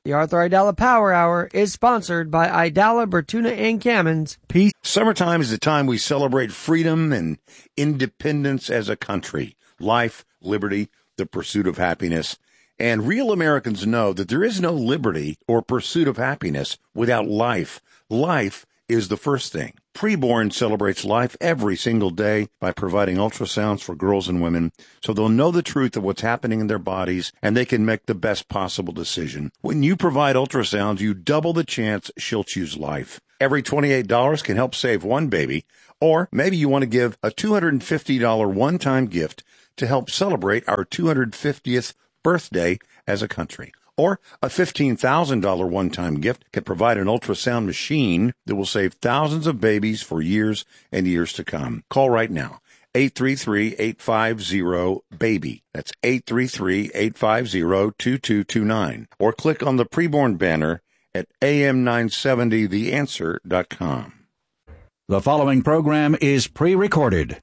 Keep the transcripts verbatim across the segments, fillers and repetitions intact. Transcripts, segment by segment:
The Arthur Aidala Power Hour is sponsored by Aidala, Bertuna, and Kamins. Peace. Summertime is the time we celebrate freedom and independence as a country. Life, liberty, the pursuit of happiness. And real Americans know that there is no liberty or pursuit of happiness without life. Life is the first thing. Preborn celebrates life every single day by providing ultrasounds for girls and women so they'll know the truth of what's happening in their bodies and they can make the best possible decision. When you provide ultrasounds, you double the chance she'll choose life. Every twenty-eight dollars can help save one baby, or maybe you want to give a two hundred fifty dollars one-time gift to help celebrate our two hundred fiftieth birthday as a country. Or a fifteen thousand dollars one-time gift can provide an ultrasound machine that will save thousands of babies for years and years to come. Call right now, eight three three, eight five zero, BABY. That's eight three three, eight five zero, two two two nine. Or click on the preborn banner at A M nine seventy the answer dot com. The following program is pre-recorded.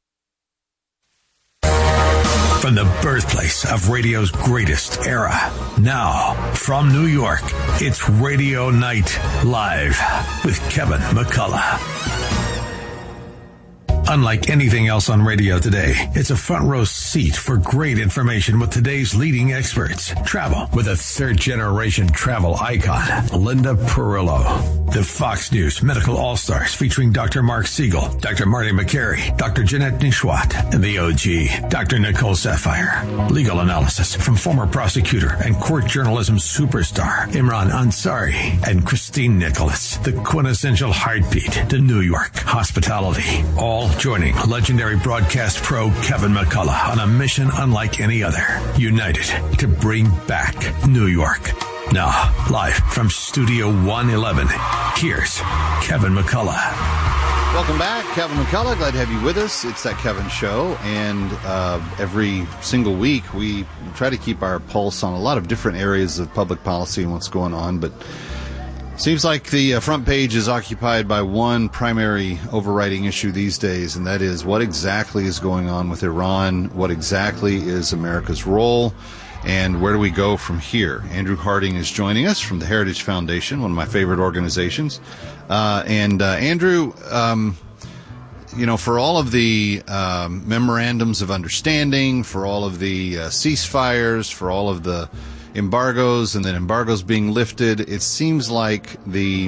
From the birthplace of radio's greatest era. Now, from New York, it's Radio Night Live with Kevin McCullough. Unlike anything else on radio today, it's a front row seat for great information with today's leading experts. Travel with a third-generation travel icon, Linda Perillo. The Fox News Medical All-Stars featuring Doctor Mark Siegel, Doctor Marty McCary, Doctor Jeanette Nishwat, and the O G, Doctor Nicole Sapphire. Legal analysis from former prosecutor and court journalism superstar Imran Ansari and Christine Nicholas. The quintessential heartbeat to New York hospitality. All joining legendary broadcast pro Kevin McCullough on a mission unlike any other. United to bring back New York. Now, live from Studio one eleven, here's Kevin McCullough. Welcome back, Kevin McCullough. Glad to have you with us. It's That Kevin Show, and uh, every single week we try to keep our pulse on a lot of different areas of public policy and what's going on, but seems like the uh, front page is occupied by one primary overriding issue these days, and that is what exactly is going on with Iran, what exactly is America's role, and where do we go from here? Andrew Harding is joining us from the Heritage Foundation, one of my favorite organizations. Uh, and uh, Andrew, um, you know, for all of the um, memorandums of understanding, for all of the uh, ceasefires, for all of the embargoes and then embargoes being lifted, it seems like the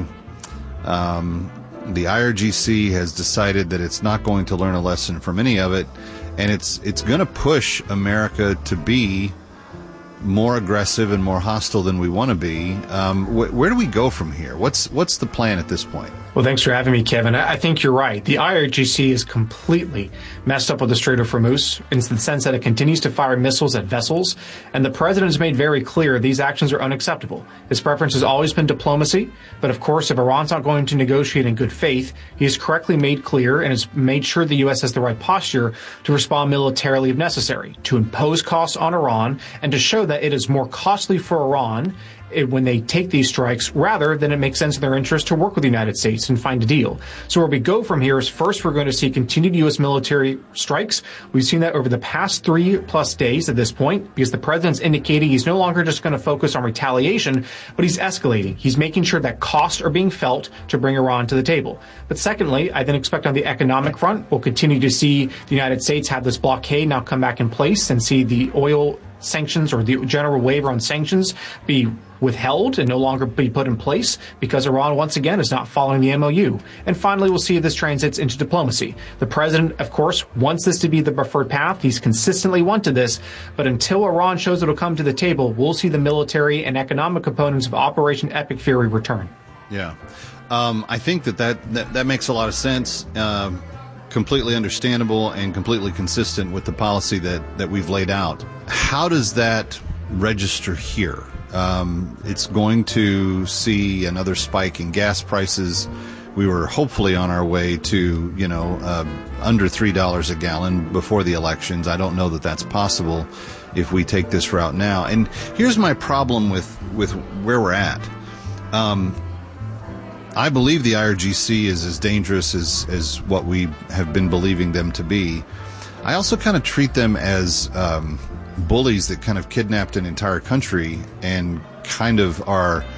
um, the I R G C has decided that it's not going to learn a lesson from any of it, and it's it's going to push America to be more aggressive and more hostile than we want to be. Um, wh- where do we go from here? What's what's the plan at this point? Well, thanks for having me, Kevin. I think you're right. The I R G C is completely messed up with the Strait of Hormuz in the sense that it continues to fire missiles at vessels, and the president has made very clear these actions are unacceptable. His preference has always been diplomacy, but of course, if Iran's not going to negotiate in good faith, he has correctly made clear and has made sure the U S has the right posture to respond militarily if necessary, to impose costs on Iran, and to show that it is more costly for Iran when they take these strikes, rather than it makes sense in their interest to work with the United States and find a deal. So where we go from here is, first, we're going to see continued U S military strikes. We've seen that over the past three plus days at this point, because the president's indicating he's no longer just going to focus on retaliation, but he's escalating. He's making sure that costs are being felt to bring Iran to the table. But secondly, I then expect on the economic front, we'll continue to see the United States have this blockade now come back in place and see the oil sanctions, or the general waiver on sanctions, be withheld and no longer be put in place because Iran, once again, is not following the M O U. And finally, we'll see if this transits into diplomacy. The president, of course, wants this to be the preferred path. He's consistently wanted this. But until Iran shows it'll come to the table, we'll see the military and economic components of Operation Epic Fury return. Yeah. Um, I think that that, that that makes a lot of sense. Um, completely understandable and completely consistent with the policy that, that we've laid out. How does that register here? Um, it's going to see another spike in gas prices. We were hopefully on our way to, you know, uh, under three dollars a gallon before the elections. I don't know that that's possible if we take this route now. And here's my problem with, with where we're at. Um, I believe the I R G C is as dangerous as, as what we have been believing them to be. I also kind of treat them as um, bullies that kind of kidnapped an entire country and kind of are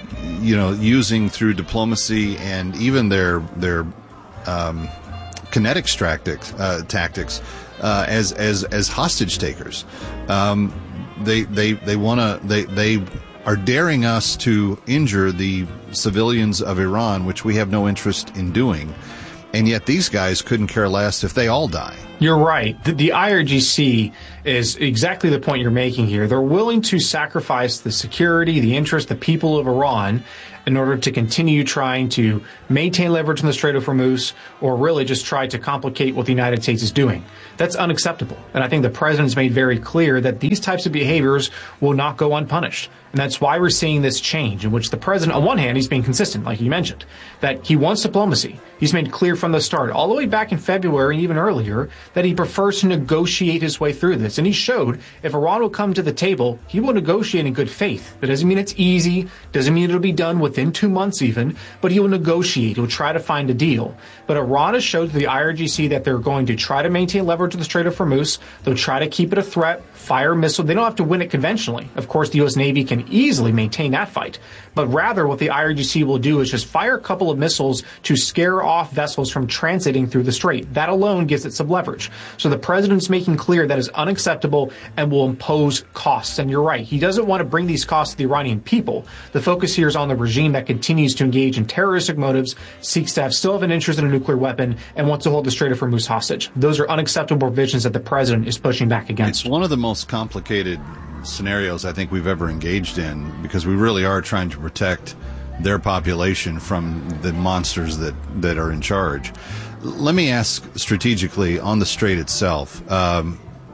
you know, using through diplomacy and even their their um, kinetic tactics, uh, tactics uh, as as as hostage takers. Um, they they they want to they they are daring us to injure the civilians of Iran, which we have no interest in doing. And yet these guys couldn't care less if they all die. You're right. The, the I R G C is exactly the point you're making here. They're willing to sacrifice the security, the interest, the people of Iran in order to continue trying to maintain leverage in the Strait of Hormuz, or really just try to complicate what the United States is doing. That's unacceptable. And I think the president's made very clear that these types of behaviors will not go unpunished. And that's why we're seeing this change in which the president, on one hand, he's being consistent, like you mentioned, that he wants diplomacy. He's made clear from the start, all the way back in February and even earlier, that he prefers to negotiate his way through this. And he showed if Iran will come to the table, he will negotiate in good faith. That doesn't mean it's easy, doesn't mean it'll be done within two months even, but he will negotiate, he'll try to find a deal. But Iran has showed to the I R G C that they're going to try to maintain leverage in the Strait of Hormuz. They'll try to keep it a threat, fire missile. They don't have to win it conventionally. Of course, the U S Navy can easily maintain that fight. But rather, what the I R G C will do is just fire a couple of missiles to scare off vessels from transiting through the strait. That alone gives it some leverage. So the president's making clear that is unacceptable and will impose costs. And you're right, he doesn't want to bring these costs to the Iranian people. The focus here is on the regime that continues to engage in terroristic motives, seeks to have still have an interest in a nuclear weapon, and wants to hold the Strait of Hormuz hostage. Those are unacceptable provisions that the president is pushing back against. It's one of the most complicated scenarios I think we've ever engaged in, because we really are trying to protect their population from the monsters that, that are in charge. Let me ask strategically on the strait itself. Um,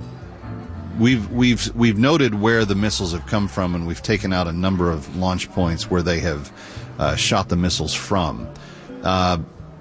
we've we've we've noted where the missiles have come from, and we've taken out a number of launch points where they have uh, shot the missiles from. Uh,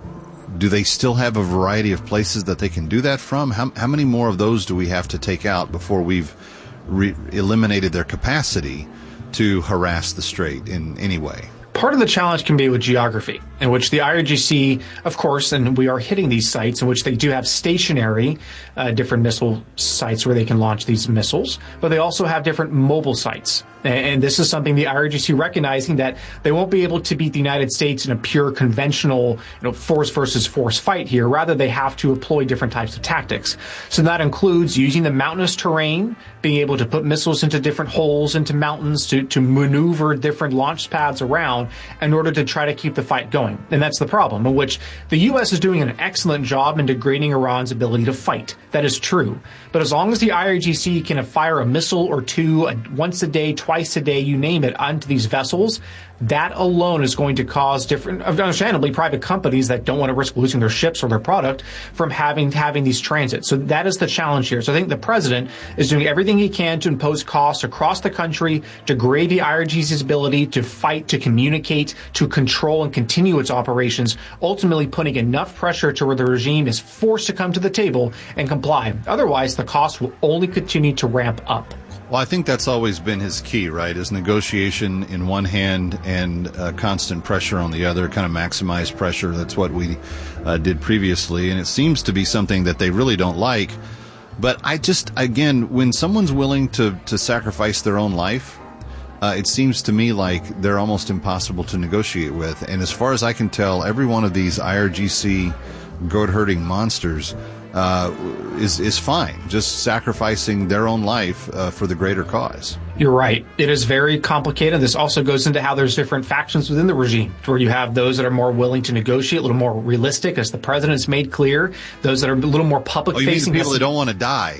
do they still have a variety of places that they can do that from? How, how many more of those do we have to take out before we've re- eliminated their capacity to harass the strait in any way? Part of the challenge can be with geography, in which the I R G C, of course, and we are hitting these sites in which they do have stationary uh, different missile sites where they can launch these missiles, but they also have different mobile sites. And this is something the I R G C recognizing that they won't be able to beat the United States in a pure conventional, you know, force versus force fight here. Rather, they have to employ different types of tactics. So that includes using the mountainous terrain, being able to put missiles into different holes, into mountains, to, to maneuver different launch pads around in order to try to keep the fight going. And that's the problem, in which the U S is doing an excellent job in degrading Iran's ability to fight. That is true. But as long as the I R G C can fire a missile or two a, once a day, twice a day, you name it, onto these vessels, that alone is going to cause different, understandably, private companies that don't want to risk losing their ships or their product from having having these transits. So that is the challenge here. So I think the president is doing everything he can to impose costs across the country, degrade the I R G C's ability to fight, to communicate, to control and continue its operations, ultimately putting enough pressure to where the regime is forced to come to the table and comply. Otherwise, the costs will only continue to ramp up. Well, I think that's always been his key, right? Is negotiation in one hand and uh, constant pressure on the other, kind of maximize pressure. That's what we uh, did previously. And it seems to be something that they really don't like. But I just, again, when someone's willing to, to sacrifice their own life, uh, it seems to me like they're almost impossible to negotiate with. And as far as I can tell, every one of these I R G C goat-herding monsters Uh, is is fine, just sacrificing their own life uh, for the greater cause. You're right. It is very complicated. This also goes into how there's different factions within the regime, where you have those that are more willing to negotiate, a little more realistic, as the president's made clear, those that are a little more public-facing. Oh, you mean people that don't want to die.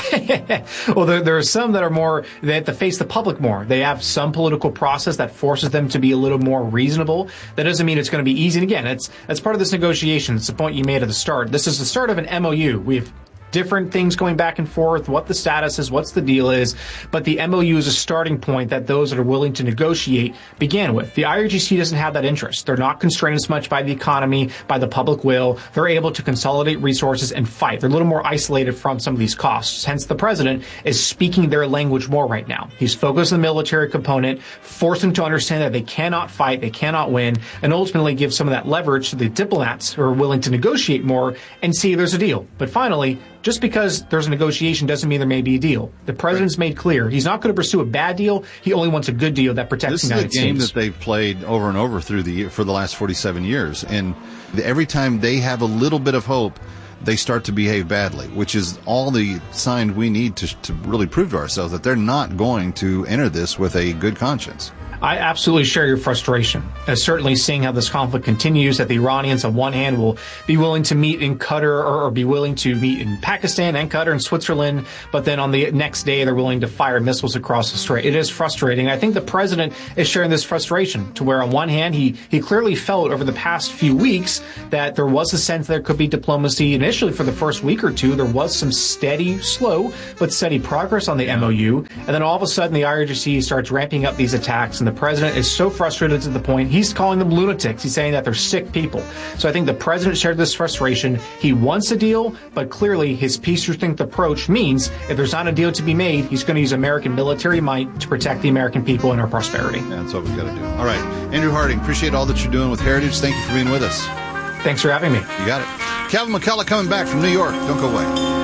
Well, there, there are some that are more, they have to face the public more. They have some political process that forces them to be a little more reasonable. That doesn't mean it's going to be easy. And again, it's, that's part of this negotiation. It's the point you made at the start. This is the start of an M O U. We've different things going back and forth, what the status is, what's the deal is, but the M O U is a starting point that those that are willing to negotiate began with. The I R G C doesn't have that interest. They're not constrained as much by the economy, by the public will. They're able to consolidate resources and fight. They're a little more isolated from some of these costs. Hence, the president is speaking their language more right now. He's focused on the military component, forced them to understand that they cannot fight, they cannot win, and ultimately give some of that leverage to the diplomats who are willing to negotiate more and see there's a deal. But finally, just because there's a negotiation doesn't mean there may be a deal. The president's made clear he's not going to pursue a bad deal. He only wants a good deal that protects the United States. This is a game that they've played over and over through the year, for the last forty-seven years. And every time they have a little bit of hope, they start to behave badly, which is all the sign we need to, to really prove to ourselves that they're not going to enter this with a good conscience. I absolutely share your frustration. Uh, certainly seeing how this conflict continues, that the Iranians on one hand will be willing to meet in Qatar or, or be willing to meet in Pakistan and Qatar and Switzerland, but then on the next day they're willing to fire missiles across the strait. It is frustrating. I think the president is sharing this frustration to where on one hand he, he clearly felt over the past few weeks that there was a sense there could be diplomacy. Initially for the first week or two, there was some steady, slow, but steady progress on the M O U. And then all of a sudden the I R G C starts ramping up these attacks, and the president is so frustrated to the point he's calling them lunatics. He's saying that they're sick people. So I think the president shared this frustration. He wants a deal, but clearly his peace-through-strength approach means if there's not a deal to be made, he's going to use American military might to protect the American people and our prosperity. Yeah, that's what we've got to do. All right. Andrew Harding, appreciate all that you're doing with Heritage. Thank you for being with us. Thanks for having me. You got it. Kevin McCullough coming back from New York. Don't go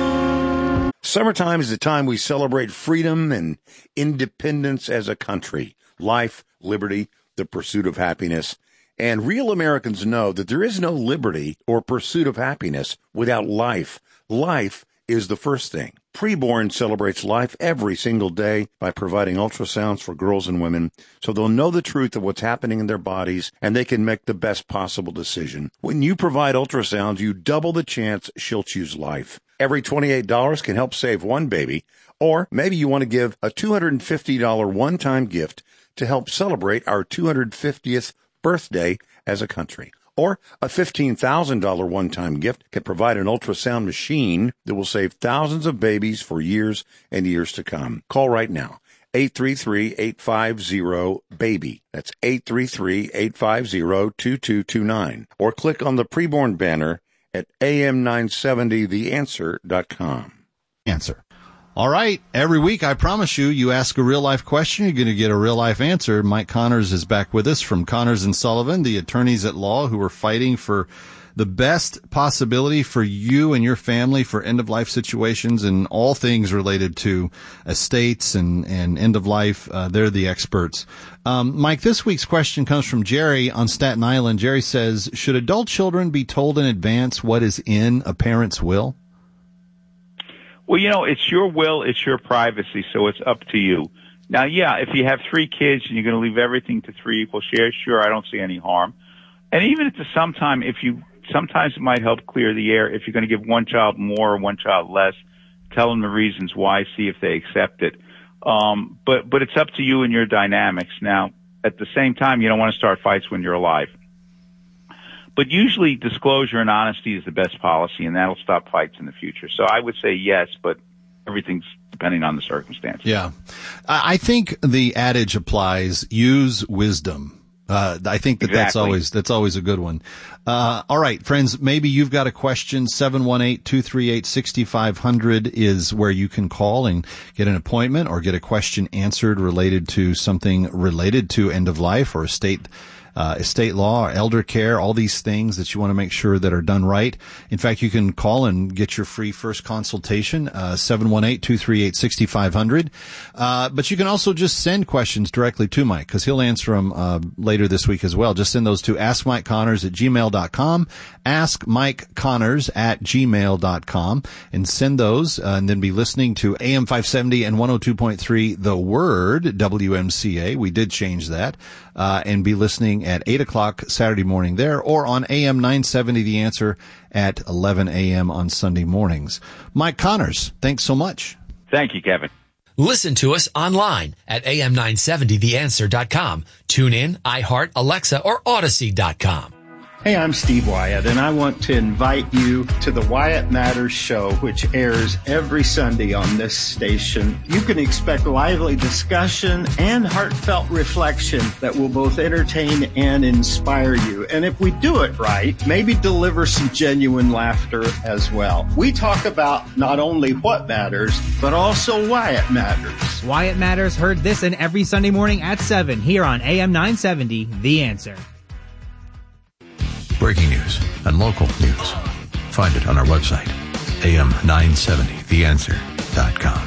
away. Summertime is the time we celebrate freedom and independence as a country. Life, liberty, the pursuit of happiness. And real Americans know that there is no liberty or pursuit of happiness without life. Life is the first thing. Preborn celebrates life every single day by providing ultrasounds for girls and women so they'll know the truth of what's happening in their bodies and they can make the best possible decision. When you provide ultrasounds, you double the chance she'll choose life. Every twenty-eight dollars can help save one baby, or maybe you want to give a two hundred fifty dollars one-time gift to help celebrate our two hundred fiftieth birthday as a country. Or a fifteen thousand dollars one-time gift can provide an ultrasound machine that will save thousands of babies for years and years to come. Call right now, eight three three, eight five zero, BABY. That's eight three three, eight five zero, two two two nine. Or click on the preborn banner at A M nine seventy the answer dot com. Answer. All right. Every week, I promise you, you ask a real-life question, you're going to get a real-life answer. Mike Connors is back with us from Connors and Sullivan, the attorneys at law who are fighting for the best possibility for you and your family for end-of-life situations and all things related to estates and, and end-of-life. Uh, they're the experts. Um, Mike, this week's question comes from Jerry on Staten Island. Jerry says, should adult children be told in advance what is in a parent's will? Well, you know, it's your will, it's your privacy, so it's up to you. Now, yeah, if you have three kids and you're going to leave everything to three equal shares, sure, I don't see any harm. And even if to sometime, if you, sometimes it might help clear the air. If you're going to give one child more or one child less, tell them the reasons why, see if they accept it. Um, but, but it's up to you and your dynamics. Now, at the same time, you don't want to start fights when you're alive. But usually disclosure and honesty is the best policy, and that'll stop fights in the future. So I would say yes, but everything's depending on the circumstances. Yeah. I think the adage applies, use wisdom. Uh, I think that exactly. that's always, that's always a good one. Uh, all right, friends, maybe you've got a question. seven one eight, two three eight, six five zero zero is where you can call and get an appointment or get a question answered related to something related to end of life or estate Uh, estate law, or elder care, all these things that you want to make sure that are done right. In fact, you can call and get your free first consultation, uh, seven one eight, two three eight, six five zero zero. Uh, but you can also just send questions directly to Mike, because he'll answer them uh, later this week as well. Just send those to ask mike connors at gmail dot com, ask mike connors at gmail dot com, and send those, uh, and then be listening to A M five seventy and one oh two point three The Word, W M C A. We did change that. Uh, and be listening at eight o'clock Saturday morning there, or on A M nine seventy The Answer at eleven a.m. on Sunday mornings. Mike Connors, thanks so much. Thank you, Kevin. Listen to us online at A M nine seventy the answer dot com. Tune in, iHeart, Alexa, or Odyssey dot com. Hey, I'm Steve Wyatt, and I want to invite you to the Wyatt Matters Show, which airs every Sunday on this station. You can expect lively discussion and heartfelt reflection that will both entertain and inspire you. And if we do it right, maybe deliver some genuine laughter as well. We talk about not only what matters, but also why it matters. Wyatt Matters, heard this and every Sunday morning at seven here on A M nine seventy, The Answer. Breaking news and local news. Find it on our website, A M nine seventy the answer dot com.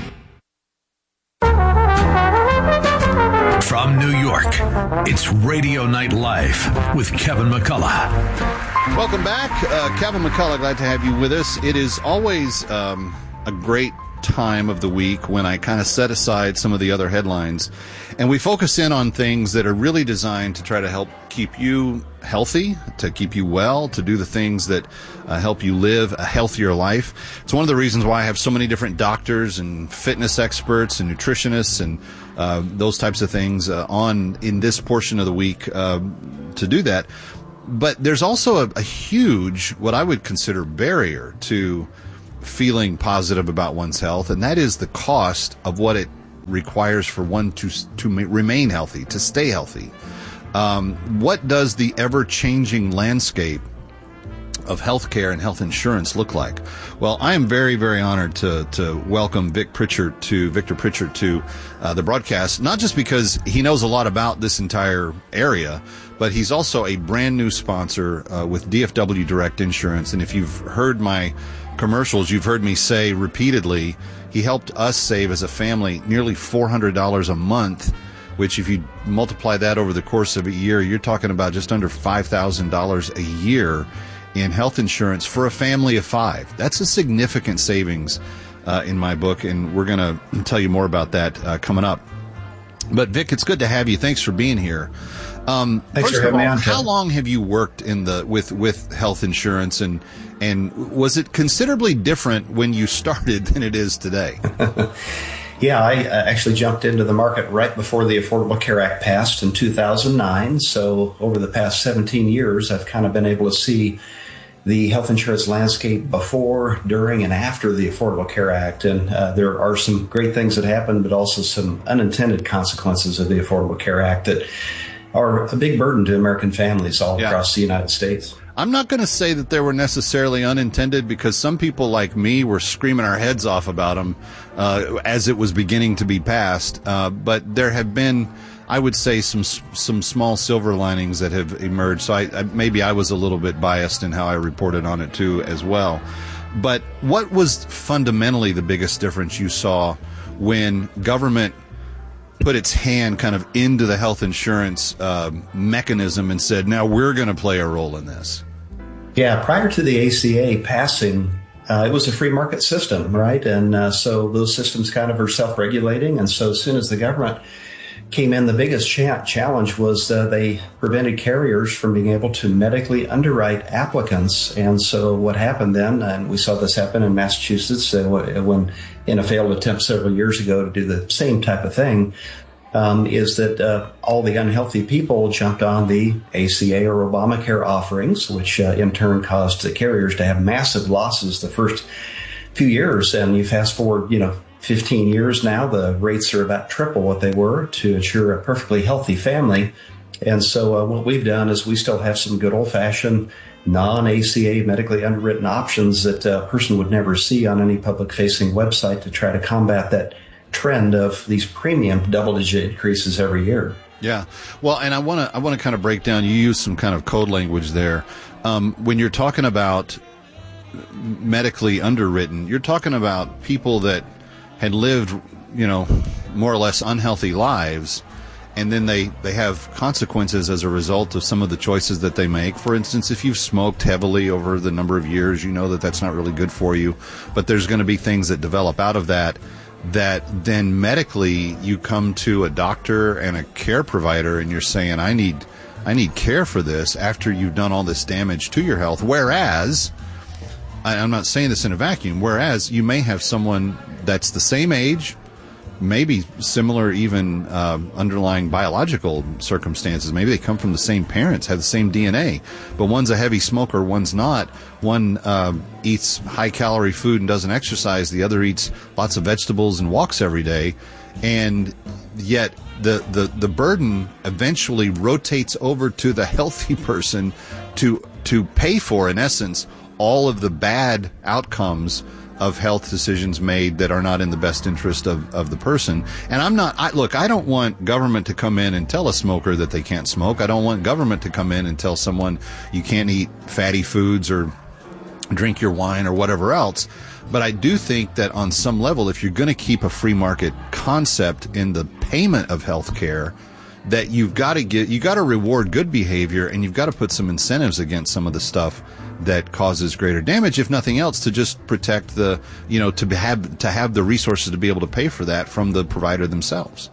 From New York, it's Radio Night Live with Kevin McCullough. Welcome back. Uh, Kevin McCullough, glad to have you with us. It is always um, a great time of the week when I kind of set aside some of the other headlines and we focus in on things that are really designed to try to help keep you healthy, to keep you well, to do the things that uh, help you live a healthier life. It's one of the reasons why I have so many different doctors and fitness experts and nutritionists and uh, those types of things uh, on in this portion of the week uh, to do that. But there's also a, a huge, what I would consider, barrier to feeling positive about one's health, and that is the cost of what it requires for one to to remain healthy, to stay healthy. Um, what does the ever-changing landscape of healthcare and health insurance look like? Well, I am very, very honored to to welcome Vic Pritchard to Victor Pritchard to uh, the broadcast, not just because he knows a lot about this entire area, but he's also a brand new sponsor uh, with D F W Direct Insurance. And if you've heard my commercials, you've heard me say repeatedly, he helped us save as a family nearly four hundred dollars a month, which if you multiply that over the course of a year, you're talking about just under five thousand dollars a year in health insurance for a family of five. That's a significant savings uh, in my book, and we're going to tell you more about that uh, coming up. But Vic, it's good to have you. Thanks for being here. Um, Thanks first for of having all, me on. how long have you worked in the with with health insurance, and and was it considerably different when you started than it is today? Yeah, I uh, actually jumped into the market right before the Affordable Care Act passed in two thousand nine. So over the past seventeen years, I've kind of been able to see the health insurance landscape before, during, and after the Affordable Care Act. And uh, there are some great things that happened, but also some unintended consequences of the Affordable Care Act that are a big burden to American families all yeah. across the United States. I'm not going to say that they were necessarily unintended, because some people like me were screaming our heads off about them uh, as it was beginning to be passed. Uh, but there have been, I would say, some some small silver linings that have emerged. So I, I, maybe I was a little bit biased in how I reported on it too as well. But what was fundamentally the biggest difference you saw when government put its hand kind of into the health insurance uh, mechanism and said, now we're going to play a role in this? Yeah, prior to the A C A passing, uh, it was a free market system, right? And uh, so those systems kind of are self-regulating. And so as soon as the government came in, the biggest cha- challenge was uh, they prevented carriers from being able to medically underwrite applicants. And so what happened then, and we saw this happen in Massachusetts uh, when in a failed attempt several years ago to do the same type of thing, um, is that uh, all the unhealthy people jumped on the A C A or Obamacare offerings, which uh, in turn caused the carriers to have massive losses the first few years. And you fast forward, you know, fifteen years now, the rates are about triple what they were to ensure a perfectly healthy family. And so uh, what we've done is we still have some good old-fashioned non-A C A medically underwritten options that a person would never see on any public-facing website to try to combat that trend of these premium double-digit increases every year. Yeah. Well, and I want to I want to kind of break down, you use some kind of code language there. Um, when you're talking about medically underwritten, you're talking about people that had lived, you know, more or less unhealthy lives, and then they, they have consequences as a result of some of the choices that they make. For instance, if you've smoked heavily over the number of years, you know that that's not really good for you, but there's going to be things that develop out of that, that then medically you come to a doctor and a care provider and you're saying, I need, I need care for this after you've done all this damage to your health. Whereas, I'm not saying this in a vacuum, whereas you may have someone that's the same age, maybe similar even uh, underlying biological circumstances. Maybe they come from the same parents, have the same D N A, but one's a heavy smoker, one's not. One uh, eats high-calorie food and doesn't exercise. The other eats lots of vegetables and walks every day. And yet the, the, the burden eventually rotates over to the healthy person to to pay for, in essence, all of the bad outcomes of health decisions made that are not in the best interest of, of the person. And I'm not, I, look, I don't want government to come in and tell a smoker that they can't smoke. I don't want government to come in and tell someone you can't eat fatty foods or drink your wine or whatever else. But I do think that on some level, if you're going to keep a free market concept in the payment of health care, that you've got to get, you got to reward good behavior, and you've got to put some incentives against some of the stuff that causes greater damage, if nothing else, to just protect the, you know, to have, to have the resources to be able to pay for that from the provider themselves.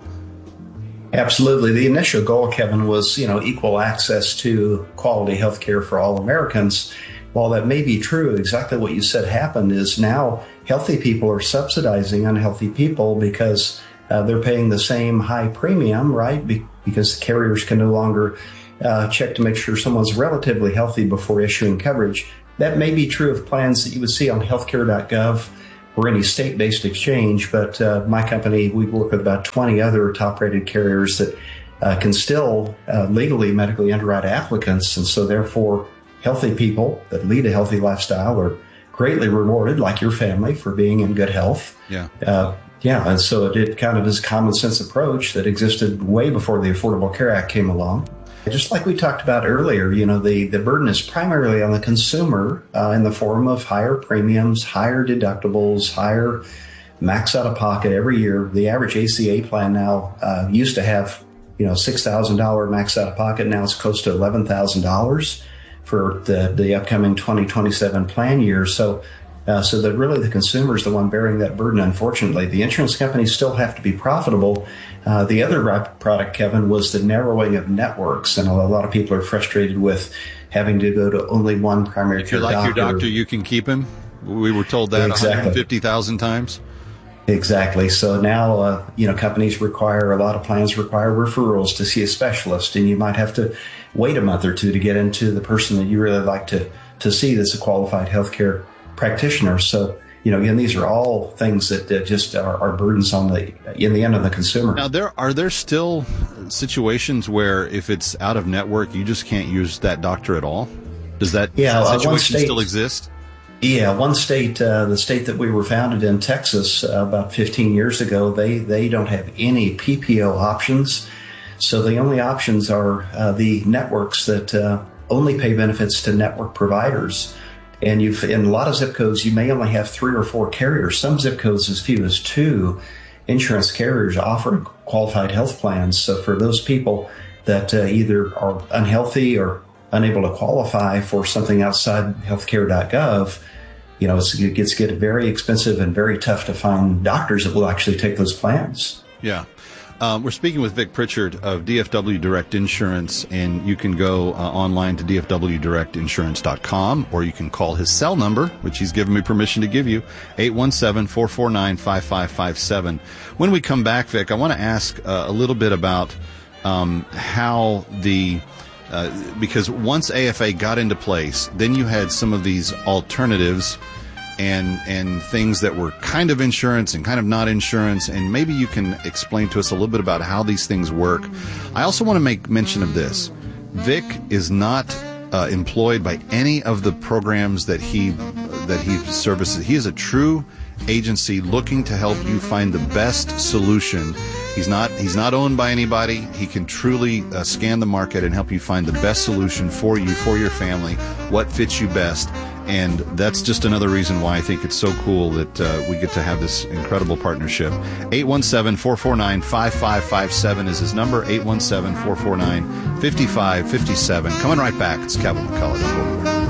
Absolutely. The initial goal, Kevin, was, you know, equal access to quality health care for all Americans. While that may be true, exactly what you said happened is now healthy people are subsidizing unhealthy people because uh, they're paying the same high premium, right? Be- because carriers can no longer uh, check to make sure someone's relatively healthy before issuing coverage. That may be true of plans that you would see on healthcare dot gov or any state-based exchange, but uh, my company, we work with about twenty other top-rated carriers that uh, can still uh, legally medically underwrite applicants, and so therefore healthy people that lead a healthy lifestyle are greatly rewarded, like your family, for being in good health. Yeah. Uh, yeah. And so it, it kind of is a common sense approach that existed way before the Affordable Care Act came along. Just like we talked about earlier, you know, the, the burden is primarily on the consumer uh, in the form of higher premiums, higher deductibles, higher max out of pocket every year. The average A C A plan now uh, used to have, you know, six thousand dollars max out of pocket. Now it's close to eleven thousand dollars for the, the upcoming twenty twenty-seven plan year. So, uh, so that really the consumer is the one bearing that burden, unfortunately. The insurance companies still have to be profitable. Uh, the other product, Kevin, was the narrowing of networks. And a lot of people are frustrated with having to go to only one primary if care doctor. If you like your doctor, you can keep him. We were told that exactly. one hundred fifty thousand times. Exactly. So now, uh, you know, companies require, a lot of plans require referrals to see a specialist, and you might have to wait a month or two to get into the person that you really like to, to see that's a qualified healthcare practitioner. So, you know, again, these are all things that uh, just are, are burdens on the, in the end of the consumer. Now, there are there still situations where if it's out of network, you just can't use that doctor at all? Does that, yeah, does that uh, situation state, still exist? Yeah, one state, uh, the state that we were founded in, Texas, uh, about fifteen years ago, they, they don't have any P P O options. So the only options are uh, the networks that uh, only pay benefits to network providers. And you've, in a lot of zip codes, you may only have three or four carriers. Some zip codes as few as two insurance carriers offer qualified health plans. So for those people that uh, either are unhealthy or unable to qualify for something outside healthcare dot gov, you know, it's, it gets get very expensive and very tough to find doctors that will actually take those plans. Yeah. Um, we're speaking with Vic Pritchard of D F W Direct Insurance, and you can go uh, online to D F W direct insurance dot com, or you can call his cell number, which he's given me permission to give you, eight one seven, four four nine, five five five seven. When we come back, Vic, I want to ask uh, a little bit about um, how the Uh, because once A F A got into place, then you had some of these alternatives and and things that were kind of insurance and kind of not insurance, and maybe you can explain to us a little bit about how these things work. I also want to make mention of this. Vic is not uh, employed by any of the programs that he that he services. He is a true agency looking to help you find the best solution. He's not he's not owned by anybody. He can truly uh, scan the market and help you find the best solution for you, for your family, what fits you best. And that's just another reason why I think it's so cool that uh, we get to have this incredible partnership. eight one seven, four four nine, five five five seven is his number, eight one seven, four four nine, five five five seven. Coming right back, it's Kevin McCullough.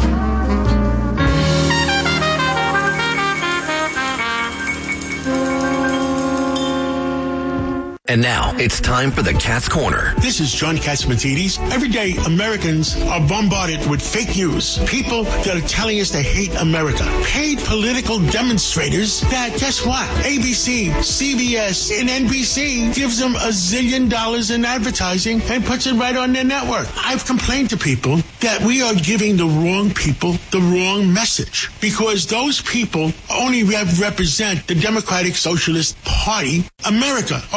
And now, it's time for the Cat's Corner. This is John Catsimatidis. Every day, Americans are bombarded with fake news. People that are telling us they hate America. Paid political demonstrators that, guess what? A B C, C B S, and N B C gives them a zillion dollars in advertising and puts it right on their network. I've complained to people that we are giving the wrong people the wrong message because those people only represent the Democratic Socialist Party. America, our country,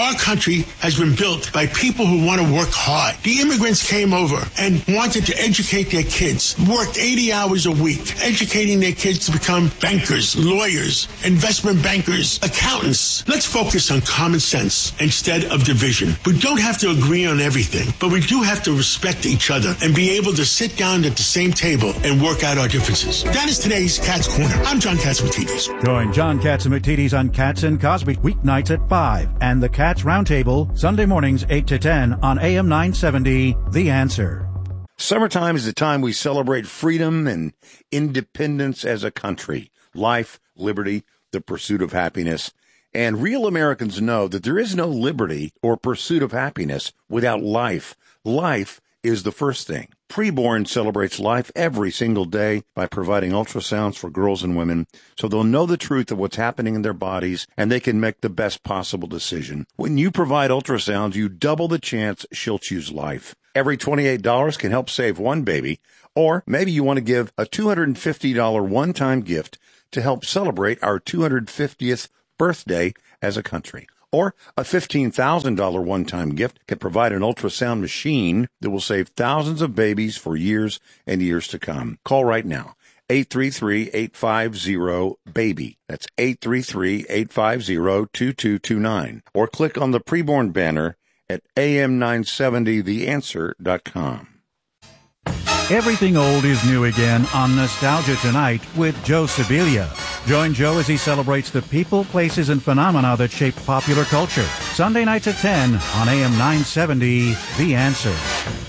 country has been built by people who want to work hard. The immigrants came over and wanted to educate their kids, worked eighty hours a week, educating their kids to become bankers, lawyers, investment bankers, accountants. Let's focus on common sense instead of division. We don't have to agree on everything, but we do have to respect each other and be able to sit down at the same table and work out our differences. That is today's Cat's Corner. I'm John Catsimatidis. Join John Catsimatidis on Cats and Cosby weeknights at five and the Cats Roundtable Sunday mornings eight to ten on A M nine seventy, The Answer. Summertime is the time we celebrate freedom and independence as a country, life, liberty, the pursuit of happiness. And real Americans know that there is no liberty or pursuit of happiness without life. Life is the first thing. Preborn celebrates life every single day by providing ultrasounds for girls and women so they'll know the truth of what's happening in their bodies and they can make the best possible decision. When you provide ultrasounds, you double the chance she'll choose life. Every twenty-eight dollars can help save one baby, or maybe you want to give a two hundred fifty dollars one-time gift to help celebrate our two hundred fiftieth birthday as a country. Or a fifteen thousand dollars one-time gift can provide an ultrasound machine that will save thousands of babies for years and years to come. Call right now, eight three three, eight five zero, BABY. That's eight three three, eight five zero, two two two nine. Or click on the preborn banner at A M nine seventy the answer dot com. Everything old is new again on Nostalgia Tonight with Joe Sibilia. Join Joe as he celebrates the people, places, and phenomena that shaped popular culture. Sunday nights at ten on A M nine seventy, The Answer.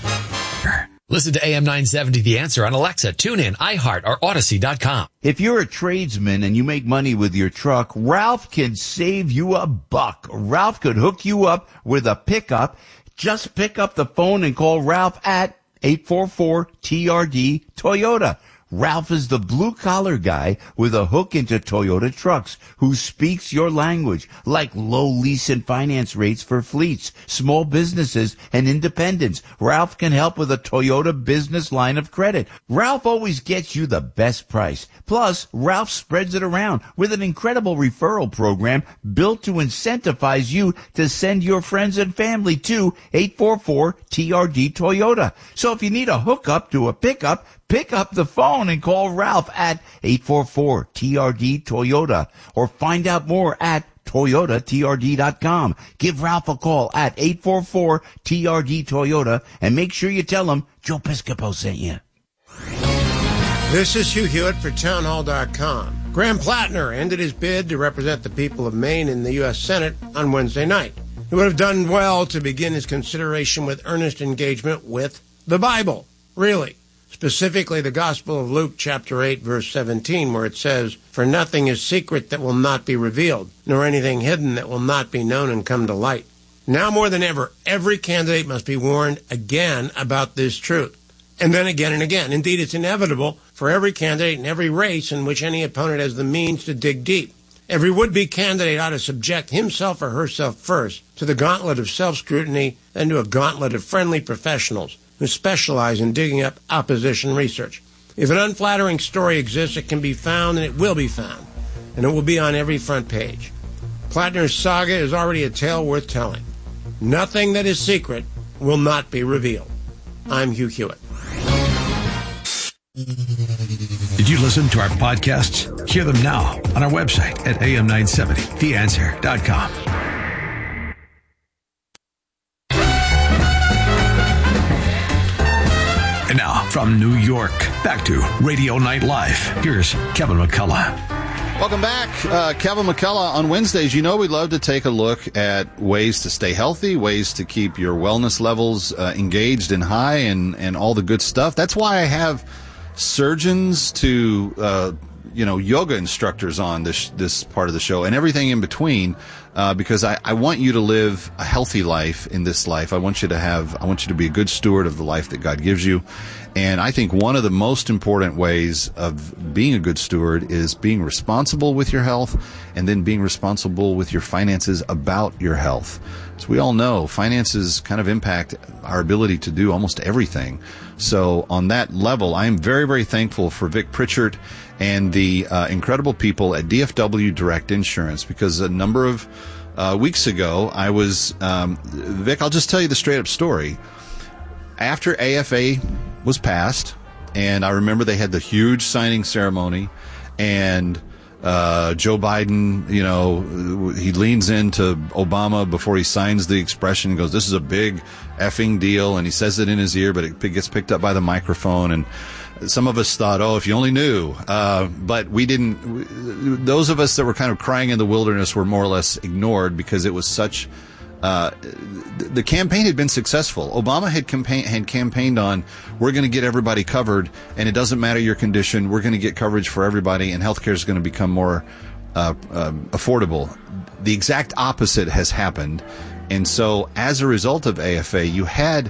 Listen to A M nine seventy The Answer on Alexa, TuneIn, iHeart, or Odyssey dot com. If you're a tradesman and you make money with your truck, Ralph can save you a buck. Ralph could hook you up with a pickup. Just pick up the phone and call Ralph at eight four four T R D Toyota. Ralph is the blue-collar guy with a hook into Toyota trucks who speaks your language, like low lease and finance rates for fleets, small businesses, and independents. Ralph can help with a Toyota business line of credit. Ralph always gets you the best price. Plus, Ralph spreads it around with an incredible referral program built to incentivize you to send your friends and family to eight four four T R D Toyota. So if you need a hookup to a pickup, pick up the phone and call Ralph at eight four four T R D Toyota or find out more at Toyota T R D dot com. Give Ralph a call at eight four four T R D Toyota and make sure you tell him Joe Piscopo sent you. This is Hugh Hewitt for Town Hall dot com. Graham Plattner ended his bid to represent the people of Maine in the U S Senate on Wednesday night. He would have done well to begin his consideration with earnest engagement with the Bible. Really. Specifically, the Gospel of Luke, chapter eight, verse seventeen, where it says, "For nothing is secret that will not be revealed, nor anything hidden that will not be known and come to light." Now more than ever, every candidate must be warned again about this truth, and then again and again. Indeed, it's inevitable for every candidate in every race in which any opponent has the means to dig deep. Every would-be candidate ought to subject himself or herself first to the gauntlet of self-scrutiny, then to a gauntlet of friendly professionals who specialize in digging up opposition research. If an unflattering story exists, it can be found, and it will be found, and it will be on every front page. Plattner's saga is already a tale worth telling. Nothing that is secret will not be revealed. I'm Hugh Hewitt. Did you listen to our podcasts? Hear them now on our website at A M nine seventy the answer dot com. And now, from New York, back to Radio Night Live. Here's Kevin McCullough. Welcome back. Uh, Kevin McCullough. On Wednesdays, you know we love to take a look at ways to stay healthy, ways to keep your wellness levels uh, engaged and high, and, and all the good stuff. That's why I have surgeons to, uh, you know, yoga instructors on this this part of the show and everything in between, uh, because I, I want you to live a healthy life in this life. I want you to have, I want you to be a good steward of the life that God gives you. And I think one of the most important ways of being a good steward is being responsible with your health, and then being responsible with your finances about your health. As we all know, finances kind of impact our ability to do almost everything. So on that level, I am very, very thankful for Vic Pritchard and the uh, incredible people at D F W Direct Insurance, because a number of uh, weeks ago, I was, um, Vic, I'll just tell you the straight up story. After A F A was passed, and I remember they had the huge signing ceremony, and uh, Joe Biden, you know, he leans into Obama before he signs the expression and goes, "This is a big effing deal," and he says it in his ear, but it gets picked up by the microphone, and some of us thought, oh, if you only knew. Uh, but we didn't. Those of us that were kind of crying in the wilderness were more or less ignored because it was such. Uh, the campaign had been successful. Obama had, campaign, had campaigned on, we're going to get everybody covered, and it doesn't matter your condition. We're going to get coverage for everybody, and healthcare is going to become more uh, uh, affordable. The exact opposite has happened. And so as a result of A F A, you had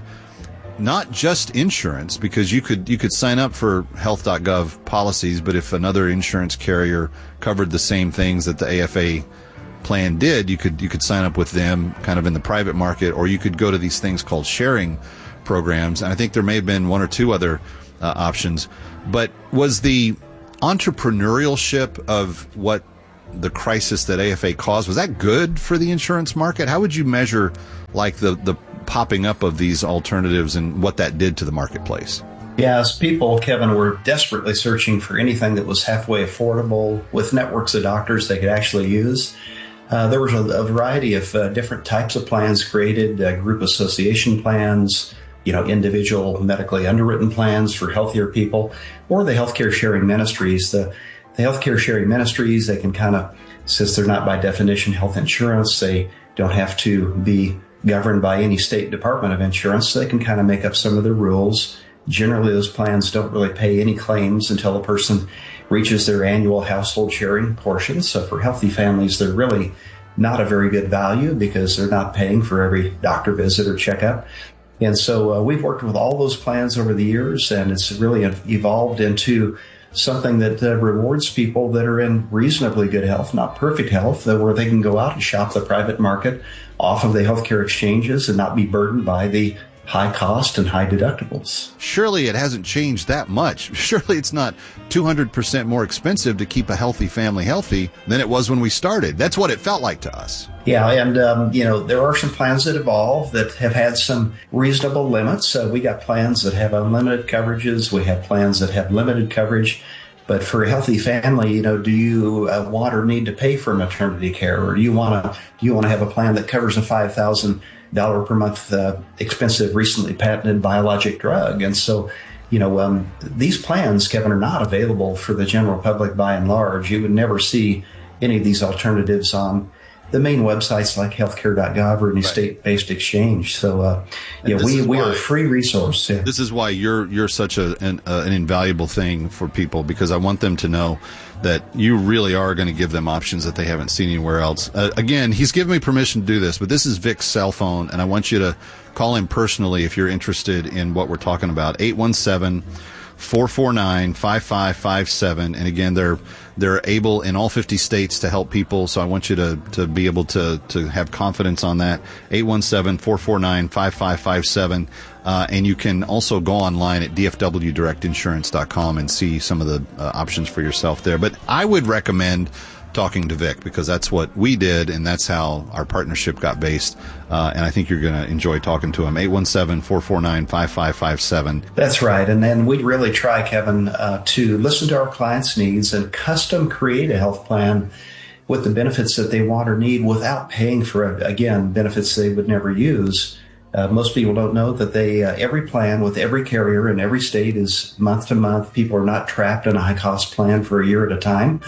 not just insurance, because you could you could sign up for health dot gov policies, but if another insurance carrier covered the same things that the A F A plan did, you could you could sign up with them kind of in the private market, or you could go to these things called sharing programs. And I think there may have been one or two other uh, options. But was the entrepreneurship of what the crisis that A F A caused, was that good for the insurance market? How would you measure like the the popping up of these alternatives and what that did to the marketplace? Yeah, as people, Kevin, were desperately searching for anything that was halfway affordable with networks of doctors they could actually use. Uh, there was a, a variety of uh, different types of plans created, uh, group association plans, you know, individual medically underwritten plans for healthier people, or the healthcare sharing ministries. The, the healthcare sharing ministries, they can kind of, since they're not by definition health insurance, they don't have to be governed by any state department of insurance, so they can kind of make up some of the rules. Generally, those plans don't really pay any claims until a person reaches their annual household sharing portion. So for healthy families, they're really not a very good value because they're not paying for every doctor visit or checkup. And so uh, we've worked with all those plans over the years, and it's really evolved into something that uh, rewards people that are in reasonably good health, not perfect health, uh, where they can go out and shop the private market off of the healthcare exchanges and not be burdened by the high cost and high deductibles. Surely it hasn't changed that much. Surely it's not two hundred percent more expensive to keep a healthy family healthy than it was when we started. That's what it felt like to us. Yeah, and, um, you know, there are some plans that evolve that have had some reasonable limits. Uh, we got plans that have unlimited coverages. We have plans that have limited coverage. But for a healthy family, you know, do you uh, want or need to pay for maternity care, or do you want to do you want to have a plan that covers a five thousand dollars per month uh, expensive, recently patented biologic drug? And so, you know, um, these plans, Kevin, are not available for the general public by and large. You would never see any of these alternatives on the main websites like healthcare dot gov or any right. state-based exchange. So, uh, yeah, we, we are a free resource. Yeah. This is why you're you're such a, an, uh, an invaluable thing for people, because I want them to know that you really are going to give them options that they haven't seen anywhere else. Uh, again, he's given me permission to do this, but this is Vic's cell phone, and I want you to call him personally if you're interested in what we're talking about. eight one seven, four four nine, five five five seven. And again, they're they're able in all fifty states to help people, so I want you to, to be able to, to have confidence on that. eight one seven, four four nine, five five five seven. Uh, and you can also go online at d f w direct insurance dot com and see some of the uh, options for yourself there. But I would recommend talking to Vic, because that's what we did, and that's how our partnership got based. Uh, and I think you're going to enjoy talking to him. eight one seven, four four nine, five five five seven. That's right. And then we really try, Kevin, uh, to listen to our clients' needs and custom create a health plan with the benefits that they want or need without paying for, again, benefits they would never use. Uh, most people don't know that they uh, every plan with every carrier in every state is month to month. People are not trapped in a high-cost plan for a year at a time.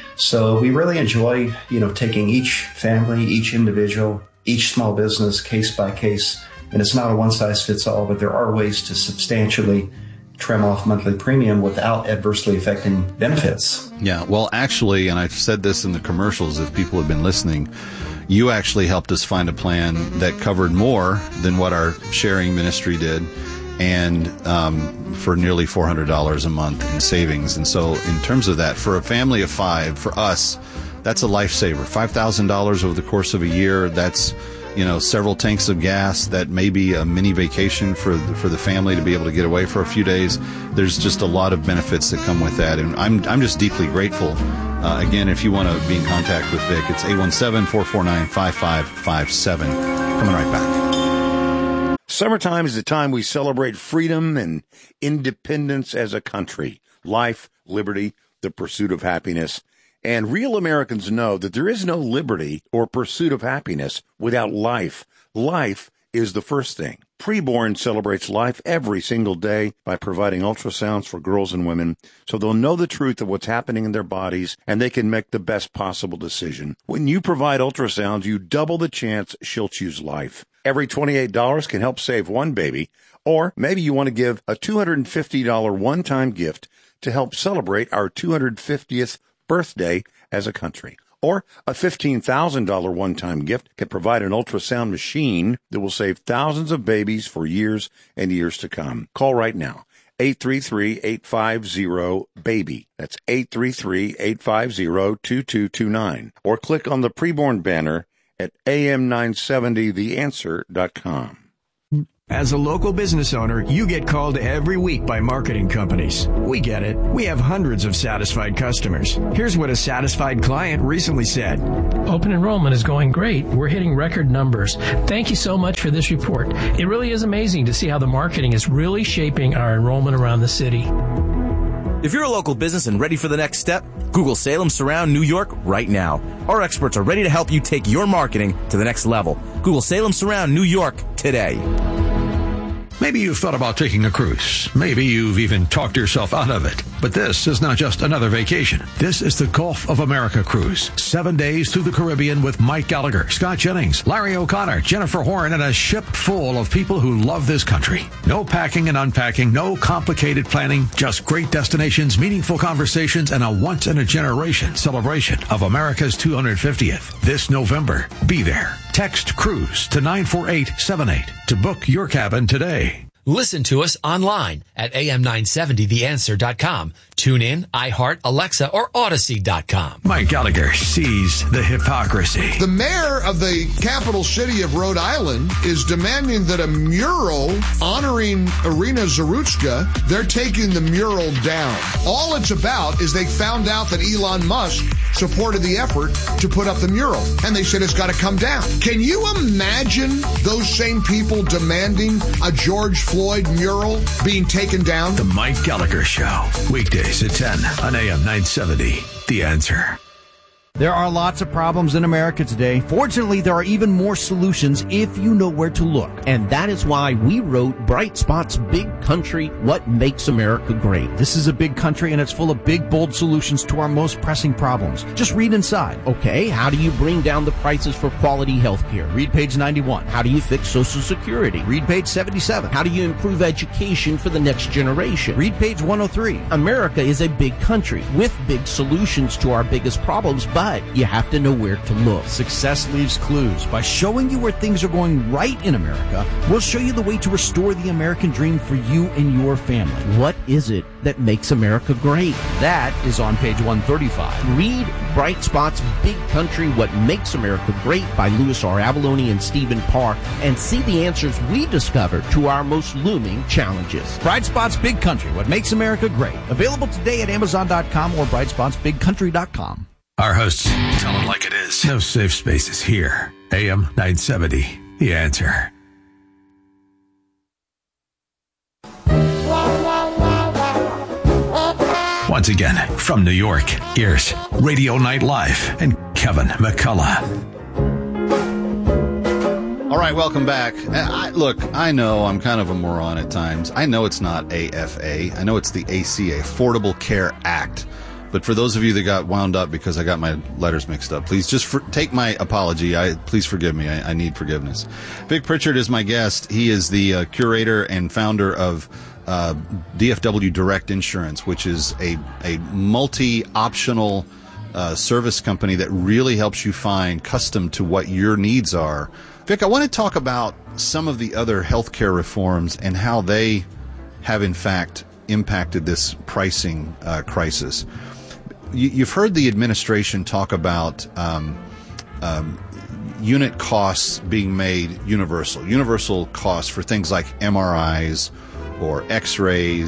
So we really enjoy, you know, taking each family, each individual, each small business case by case. And it's not a one-size-fits-all, but there are ways to substantially trim off monthly premium without adversely affecting benefits. Yeah, well, actually, and I've said this in the commercials if people have been listening, you actually helped us find a plan that covered more than what our sharing ministry did, and um, for nearly four hundred dollars a month in savings. And so in terms of that, for a family of five, for us, that's a lifesaver. five thousand dollars over the course of a year, that's, you know, several tanks of gas. That may be a mini vacation for the, for the family to be able to get away for a few days. There's just a lot of benefits that come with that. And I'm I'm just deeply grateful Uh, again, if you want to be in contact with Vic, it's eight one seven, four four nine, five five five seven. Coming right back. Summertime is the time we celebrate freedom and independence as a country, life, liberty, the pursuit of happiness. And real Americans know that there is no liberty or pursuit of happiness without life. Life is the first thing. Preborn celebrates life every single day by providing ultrasounds for girls and women so they'll know the truth of what's happening in their bodies and they can make the best possible decision. When you provide ultrasounds, you double the chance she'll choose life. Every twenty-eight dollars can help save one baby, or maybe you want to give a two hundred fifty dollars one-time gift to help celebrate our two hundred fiftieth birthday as a country. Or a fifteen thousand dollars one-time gift can provide an ultrasound machine that will save thousands of babies for years and years to come. Call right now. eight three three, eight five zero, BABY. That's eight three three, eight five zero, two two two nine. Or click on the preborn banner at A M nine seventy the answer dot com. As a local business owner, you get called every week by marketing companies. We get it. We have hundreds of satisfied customers. Here's what a satisfied client recently said. Open enrollment is going great. We're hitting record numbers. Thank you so much for this report. It really is amazing to see how the marketing is really shaping our enrollment around the city. If you're a local business and ready for the next step, Google Salem Surround New York right now. Our experts are ready to help you take your marketing to the next level. Google Salem Surround New York today. Maybe you've thought about taking a cruise. Maybe you've even talked yourself out of it. But this is not just another vacation. This is the Gulf of America cruise. Seven days through the Caribbean with Mike Gallagher, Scott Jennings, Larry O'Connor, Jennifer Horn, and a ship full of people who love this country. No packing and unpacking, no complicated planning, just great destinations, meaningful conversations, and a once-in-a-generation celebration of America's two hundred fiftieth. This November, be there. Text CRUISE to nine four eight seven eight to book your cabin today. Listen to us online at A M nine seventy the answer dot com. Tune in, iHeart, Alexa, or Odyssey dot com. Mike Gallagher sees the hypocrisy. The mayor of the capital city of Rhode Island is demanding that a mural honoring Irina Zarutska, they're taking the mural down. All it's about is they found out that Elon Musk supported the effort to put up the mural, and they said it's got to come down. Can you imagine those same people demanding a George Floyd mural being taken down? The Mike Gallagher Show, weekdays at ten on A M nine seventy. The Answer. There are lots of problems in America today. Fortunately, there are even more solutions if you know where to look. And that is why we wrote Bright Spot's Big Country, What Makes America Great. This is a big country, and it's full of big, bold solutions to our most pressing problems. Just read inside. Okay, how do you bring down the prices for quality health care? Read page ninety-one. How do you fix Social Security? Read page seventy-seven. How do you improve education for the next generation? Read page one oh three. America is a big country with big solutions to our biggest problems, but you have to know where to look. Success leaves clues. By showing you where things are going right in America, we'll show you the way to restore the American dream for you and your family. What is it that makes America great? That is on page one thirty-five. Read Bright Spot's Big Country, What Makes America Great by Louis R. Avalone and Stephen Parr, and see the answers we discovered to our most looming challenges. Bright Spot's Big Country, What Makes America Great. Available today at Amazon dot com or bright spots big country dot com. Our hosts tell it like it is. No safe spaces here. A M nine seventy, The Answer. Once again, from New York, here's Radio Night Live and Kevin McCullough. All right, welcome back. I, look, I know I'm kind of a moron at times. I know it's not A F A. I know it's the A C A, Affordable Care Act. But for those of you that got wound up because I got my letters mixed up, please just for, take my apology. I please forgive me. I, I need forgiveness. Vic Pritchard is my guest. He is the uh, curator and founder of uh, D F W Direct Insurance, which is a, a multi-optional uh, service company that really helps you find custom to what your needs are. Vic, I want to talk about some of the other healthcare reforms and how they have, in fact, impacted this pricing uh, crisis. You've heard the administration talk about um, um, unit costs being made universal, universal costs for things like M R Is or X-rays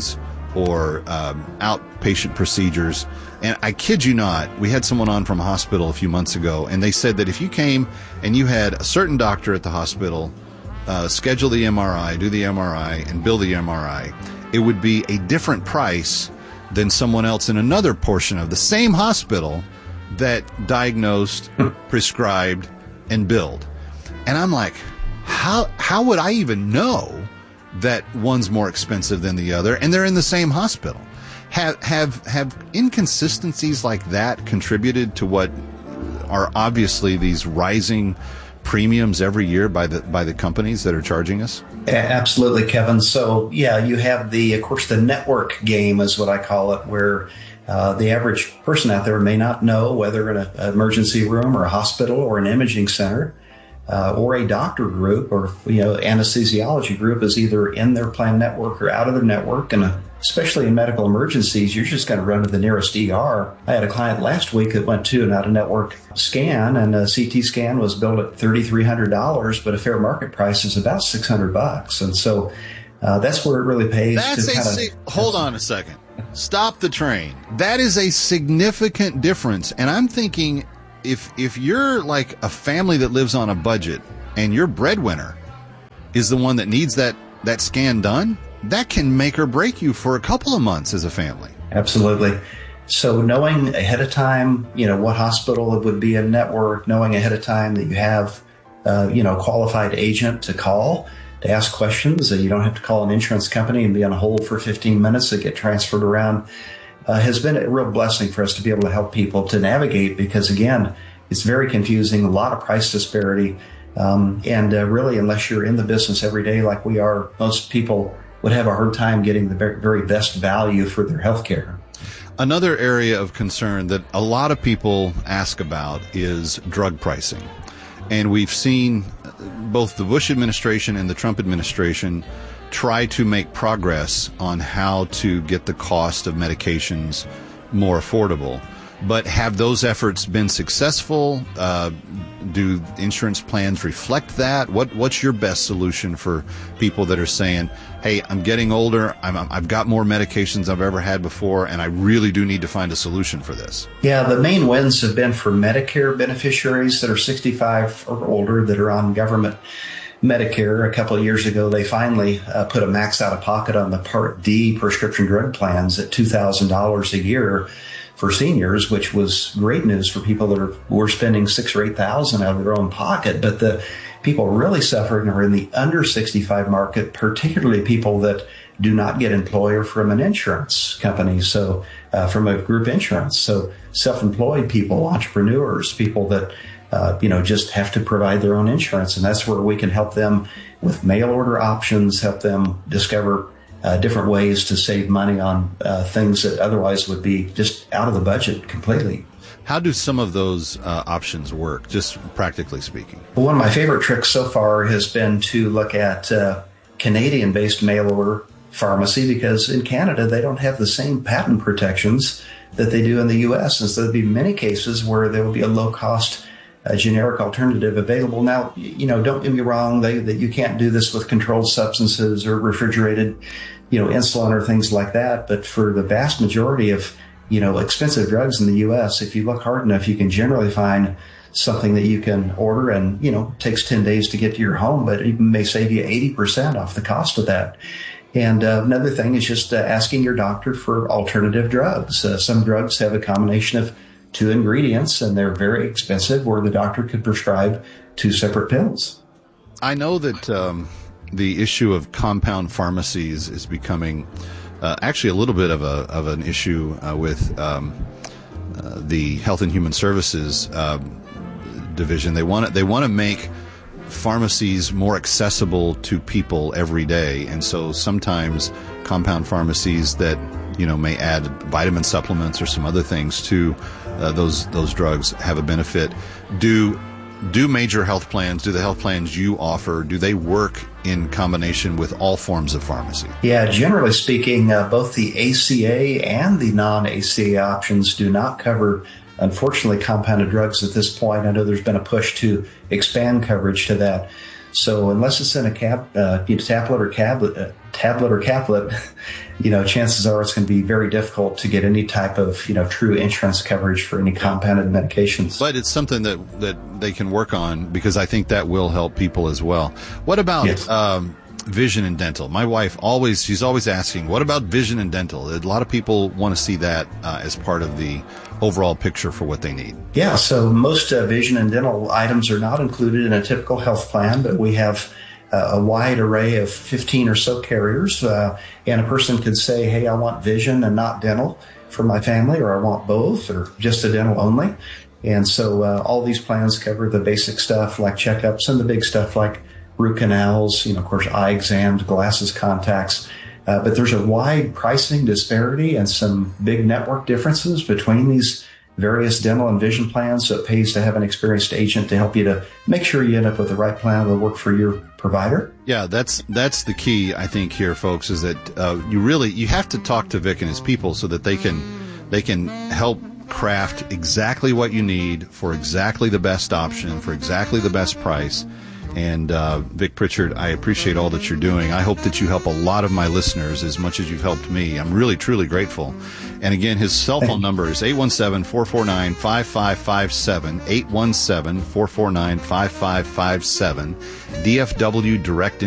or um, outpatient procedures. And I kid you not, we had someone on from a hospital a few months ago, and they said that if you came and you had a certain doctor at the hospital uh, schedule the M R I, do the M R I, and bill the M R I, it would be a different price than someone else in another portion of the same hospital that diagnosed, prescribed, and billed. And I'm like, how how would I even know that one's more expensive than the other, and they're in the same hospital? Have have have inconsistencies like that contributed to what are obviously these rising premiums every year by the by the companies that are charging us? Absolutely, Kevin. So yeah, you have the, of course, the network game is what I call it, where uh, the average person out there may not know whether in an emergency room or a hospital or an imaging center uh, or a doctor group or, you know, anesthesiology group is either in their plan network or out of their network. And especially in medical emergencies, you're just going to run to the nearest E R. I had a client last week that went to an out-of-network scan, and a C T scan was billed at three thousand three hundred dollars, but a fair market price is about six hundred bucks. And so uh, that's where it really pays. That's to a kind of, sig- hold on a second. Stop the train. That is a significant difference. And I'm thinking, if if you're like a family that lives on a budget and your breadwinner is the one that needs that, that scan done, that can make or break you for a couple of months as a family. Absolutely. So knowing ahead of time, you know, what hospital it would be in network, knowing ahead of time that you have, uh, you know, a qualified agent to call, to ask questions, and you don't have to call an insurance company and be on hold for fifteen minutes to get transferred around, uh, has been a real blessing for us to be able to help people to navigate, because again, it's very confusing, a lot of price disparity. Um, and uh, really, unless you're in the business every day like we are, most people would have a hard time getting the very best value for their health care. Another area of concern that a lot of people ask about is drug pricing. And we've seen both the Bush administration and the Trump administration try to make progress on how to get the cost of medications more affordable. But have those efforts been successful? Uh, do insurance plans reflect that? What What's your best solution for people that are saying, hey, I'm getting older, I'm, I've got more medications I've ever had before, and I really do need to find a solution for this? Yeah, the main wins have been for Medicare beneficiaries that are sixty-five or older that are on government Medicare. A couple of years ago, they finally uh, put a max out of pocket on the Part D prescription drug plans at two thousand dollars a year for seniors, which was great news for people that are, were spending six or eight thousand out of their own pocket. But the people really suffering are in the under sixty-five market, particularly people that do not get employer from an insurance company, so uh, from a group insurance. So self-employed people, entrepreneurs, people that uh, you know just have to provide their own insurance, and that's where we can help them with mail order options, help them discover Uh, different ways to save money on uh, things that otherwise would be just out of the budget completely. How do some of those uh, options work, just practically speaking? Well, one of my favorite tricks so far has been to look at uh, Canadian-based mail order pharmacy, because in Canada they don't have the same patent protections that they do in the U S, and so there'll be many cases where there will be a low-cost a generic alternative available. Now, you know, don't get me wrong, they, that you can't do this with controlled substances or refrigerated, you know, insulin or things like that. But for the vast majority of, you know, expensive drugs in the U S, if you look hard enough, you can generally find something that you can order, and, you know, it takes ten days to get to your home, but it may save you eighty percent off the cost of that. And uh, another thing is just uh, asking your doctor for alternative drugs. Uh, some drugs have a combination of two ingredients, and they're very expensive, where the doctor could prescribe two separate pills. I know that um, the issue of compound pharmacies is becoming uh, actually a little bit of a of an issue uh, with um, uh, the Health and Human Services uh, division. They want to, they want to make pharmacies more accessible to people every day, and so sometimes compound pharmacies that, you know, may add vitamin supplements or some other things to uh, those those drugs have a benefit. Do do major health plans, do the health plans you offer, do they work in combination with all forms of pharmacy? Yeah, generally speaking, uh, both the A C A and the non-A C A options do not cover, unfortunately, compounded drugs at this point. I know there's been a push to expand coverage to that. So unless it's in a cab, uh, tablet or tablet, uh, tablet or caplet, you know, chances are it's going to be very difficult to get any type of, you know, true insurance coverage for any compounded medications. But it's something that, that they can work on, because I think that will help people as well. What about yes. um, vision and dental? My wife always, she's always asking, what about vision and dental? A lot of people want to see that uh, as part of the overall picture for what they need. Yeah, so most uh, vision and dental items are not included in a typical health plan, but we have uh, a wide array of fifteen or so carriers, uh, and a person could say, hey, I want vision and not dental for my family, or I want both, or just a dental only. And so uh, all these plans cover the basic stuff like checkups, and the big stuff like root canals, you know, of course, eye exams, glasses, contacts. Uh, but there's a wide pricing disparity and some big network differences between these various dental and vision plans. So it pays to have an experienced agent to help you to make sure you end up with the right plan that will work for your provider. Yeah, that's that's the key, I think, here, folks, is that uh, you really you have to talk to Vic and his people so that they can they can help craft exactly what you need for exactly the best option, for exactly the best price. And uh, Vic Pritchard, I appreciate all that you're doing. I hope that you help a lot of my listeners as much as you've helped me. I'm really, truly grateful. And again, his cell phone number is eight one seven, four four nine, five five five seven, eight one seven, four four nine, five five five seven, D F W Direct